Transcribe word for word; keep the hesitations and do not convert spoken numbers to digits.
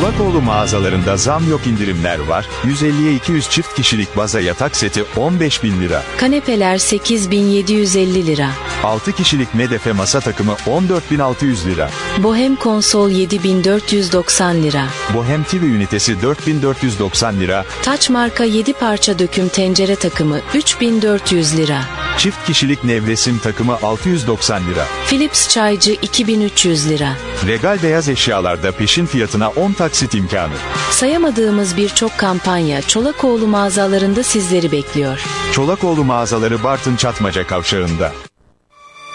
Çolakoğlu mağazalarında zam yok, indirimler var. yüz elliye iki yüz çift kişilik baza yatak seti on beş bin lira. Kanepeler sekiz bin yedi yüz elli lira. altı kişilik medefe masa takımı on dört bin altı yüz lira. Bohem konsol yedi bin dört yüz doksan lira. Bohem T V ünitesi dört bin dört yüz doksan lira. Taç marka yedi parça döküm tencere takımı üç bin dört yüz lira. Çift kişilik nevresim takımı altı yüz doksan lira. Philips çaycı iki bin üç yüz lira. Regal beyaz eşyalarda peşin fiyatına on taksit imkanı. Sayamadığımız birçok kampanya Çolakoğlu mağazalarında sizleri bekliyor. Çolakoğlu mağazaları Bartın Çatmaca Kavşağı'nda.